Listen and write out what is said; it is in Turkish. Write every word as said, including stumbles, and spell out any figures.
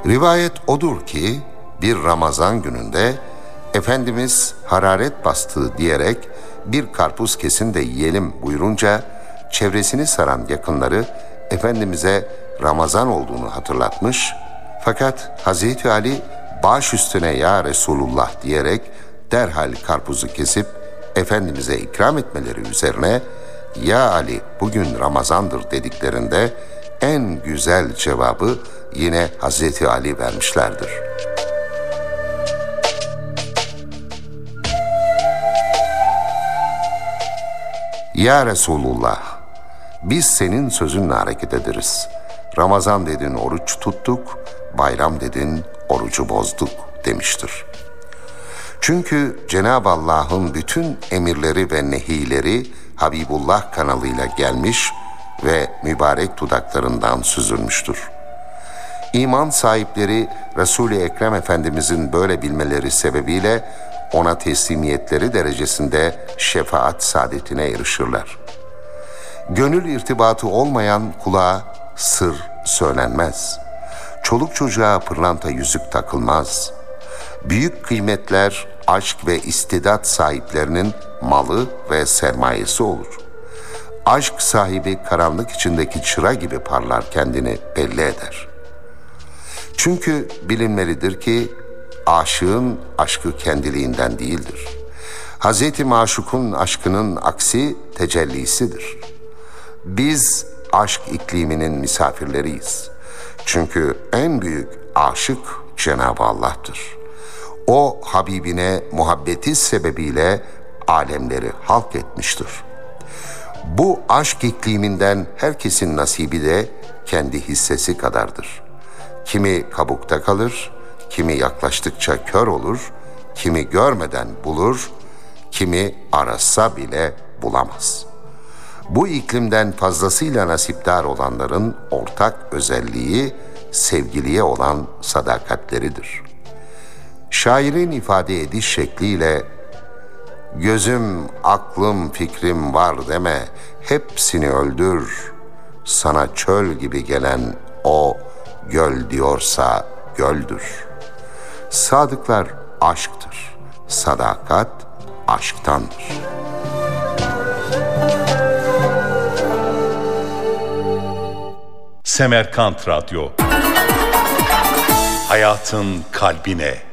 Rivayet odur ki bir Ramazan gününde Efendimiz hararet bastı diyerek bir karpuz kesin de yiyelim buyurunca çevresini saran yakınları Efendimiz'e Ramazan olduğunu hatırlatmış, fakat Hazreti Ali baş üstüne ya Resulullah diyerek derhal karpuzu kesip Efendimiz'e ikram etmeleri üzerine ya Ali bugün Ramazandır dediklerinde en güzel cevabı yine Hazreti Ali vermişlerdir. Ya Resulullah, biz senin sözünle hareket ederiz. Ramazan dedin oruç tuttuk, bayram dedin orucu bozduk demiştir. Çünkü Cenab-ı Allah'ın bütün emirleri ve nehileri Habibullah kanalıyla gelmiş ve mübarek dudaklarından süzülmüştür. İman sahipleri Resul-i Ekrem Efendimizin böyle bilmeleri sebebiyle ona teslimiyetleri derecesinde şefaat saadetine erişirler. Gönül irtibatı olmayan kulağa sır söylenmez. Çoluk çocuğa pırlanta yüzük takılmaz. Büyük kıymetler aşk ve istidat sahiplerinin malı ve sermayesi olur. Aşk sahibi karanlık içindeki çıra gibi parlar, kendini belli eder. Çünkü bilinmelidir ki aşığın aşkı kendiliğinden değildir. Hazreti Maşuk'un aşkının aksi tecellisidir. Biz aşk ikliminin misafirleriyiz. Çünkü en büyük aşık Cenab-ı Allah'tır. O Habibine muhabbeti sebebiyle alemleri halk etmiştir. Bu aşk ikliminden herkesin nasibi de kendi hissesi kadardır. Kimi kabukta kalır, kimi yaklaştıkça kör olur, kimi görmeden bulur, kimi arasa bile bulamaz. Bu iklimden fazlasıyla nasipdar olanların ortak özelliği sevgiliye olan sadakatleridir. Şairin ifade ediş şekliyle gözüm, aklım, fikrim var deme, hepsini öldür. Sana çöl gibi gelen o göl diyorsa göldür. Sadıklar aşktır, sadakat aşktandır. Semerkant Radyo, hayatın kalbine.